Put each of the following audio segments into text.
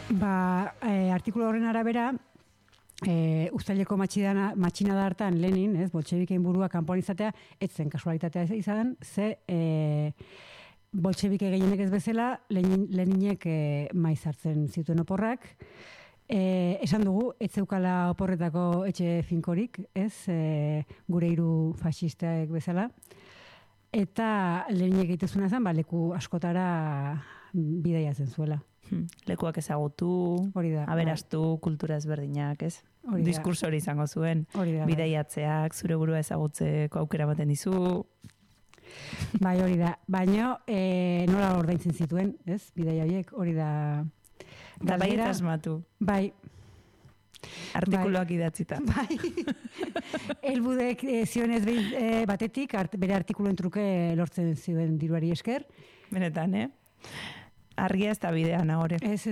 Artikulu horren arabera, uztaileko matxinada hartan Lenin, boltxebikein burua kanpoan izatea, etzen kasualitatea izan, boltxebike gehienek ez bezala, Leninek maiz hartzen zituen oporrak. Esan dugu, ez zeukala oporretako etxe finkorik, gure hiru faxistaek bezala. Eta Leninek egitezuna zen, leku askotara bidaiatzen zuela. Lekuak ezagutu, aberastu, kultura ezberdinak, ez? Diskurso hori izango zuen, bidaiatzeak, zure burua ezagutzeko aukera baten dizu. Bai, hori da. Baina nola ordaintzen zituen, ez? Bidaia horiek, hori da. Da bai eta asmatu. Bai. Artikuluak idatzita. Bai. Elbudek zionez batetik, bere artikuluen truke lortzen zuen diruari esker. Benetan, Argia ez da bidean, agore. Ez.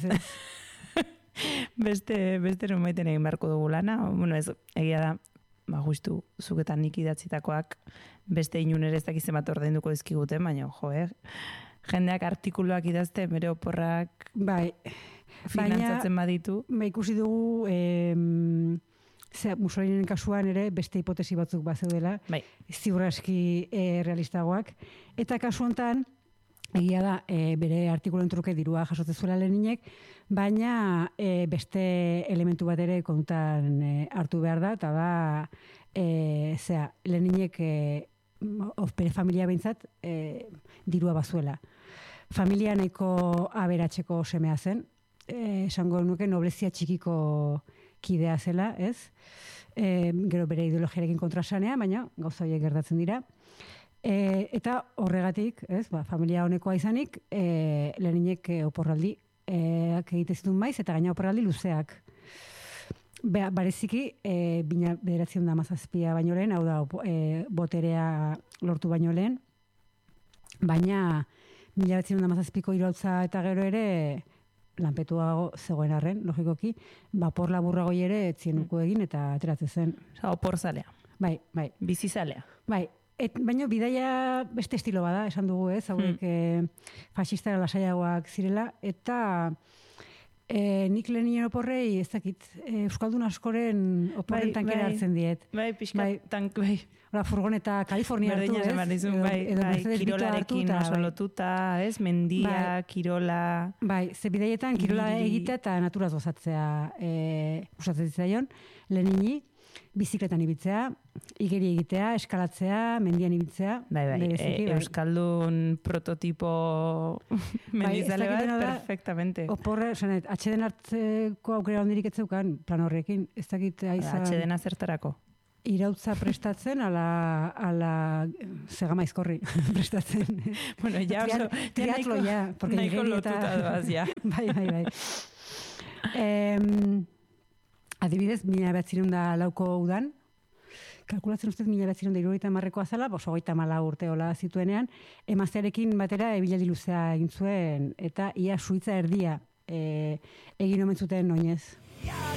Beste nomaiten egin beharko dugu lana. Bueno, ez, egia da, justu, zuketan nik idatzitakoak beste inunere ez dakizen bat ordainduko dizkigute, baina, jendeak artikuluak idazte, bere oporrak finantzatzen baditu. Ikusi dugu, Mussoliniren kasuan ere beste hipotesi batzuk bazeudela, ziur aski realistagoak. Eta kasu hontan, egia da, bere artikuluen truke dirua jasotzen zuela Leninek, baina beste elementu bat ere kontan hartu behar da, eta da, Leninek bere familia behintzat dirua bazuela. Familia nahiko aberatzeko semea zen, esango nuke noblezia txikiko kidea zela, ez? Gero bere ideologiarekin kontrasanea, baina gauza horiek gertatzen dira. Eta horregatik, familia honekoa izanik, Leninek oporraldi egite zituen maiz, eta gaina oporraldi luzeak. Bareziki, 1917 baino lehen, hau da, boterea lortu baino lehen, baina 1917ko irautza eta gero ere, lanpetuago zegoen arren, logikoki, opor laburragoi ere etzienuko egin eta ateratzen zen. Opor zalea. Bai. Bizi zalea. Bai. Baina bidaia beste estilo bada, esan dugu, hauek faxistara lasaiagoak zirela, eta nik Leninen oporrei, ez dakit, Euskaldun askoren oporren tankera hartzen diet. Bai, pixka, tank, bai. Furgoneta Kalifornia hartu, ez? Bai, kirolarekin oso lotuta, ez? Mendia, kirola... Bai, ze bidaietan kirola egitea eta naturaz gozatzea usatzen zitzaion, Lenini, bizikletan ibitzea, igeri egitea, eskalatzea, mendian ibitzea. Bai, Euskaldun prototipo mendizale bat, perfectamente. Oporre, atxeden hartzeko aukera ondirik etzeukan plan horrekin, ez dakit aizan... Atxedena zertarako? Irautza prestatzen, ala zegama izkorri prestatzen. Bueno, ja oso... Triatlo, ja. Nahiko lotuta doaz, ja. Bai. Adibidez, 1904ko udan, kalkulatzen ustez 1970 azala, 34 urte hola zituenean, emaztearekin batera ebilaldi luzea egin zuen, eta ia Suitza erdia egin omen zuten oinez.